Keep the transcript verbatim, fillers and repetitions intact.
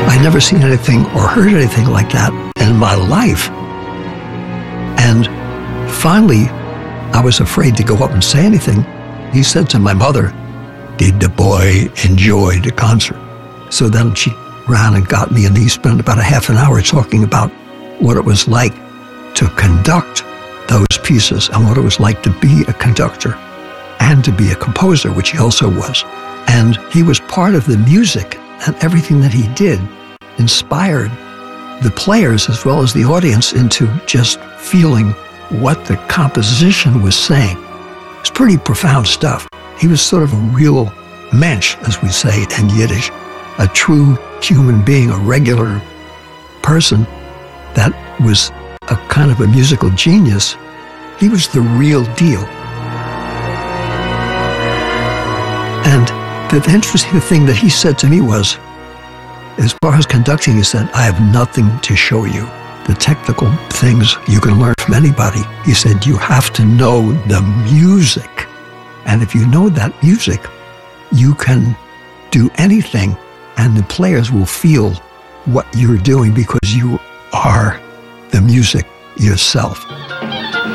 I'd never seen anything or heard anything like that in my life. And finally, I was afraid to go up and say anything. He said to my mother, "Did the boy enjoy the concert?" So then she ran and got me, and he spent about a half an hour talking about what it was like to conduct those pieces and what it was like to be a conductor and to be a composer, which he also was. And he was part of the music, and everything that he did inspired the players as well as the audience into just feeling what the composition was saying. It's pretty profound stuff. He was sort of a real mensch, as we say in Yiddish, a true human being, a regular person that was a kind of a musical genius. He was the real deal. And the interesting thing that he said to me was, as far as conducting, he said, "I have nothing to show you. The technical things you can learn from anybody." He said, "You have to know the music. And if you know that music, you can do anything, and the players will feel what you're doing because you are the music yourself."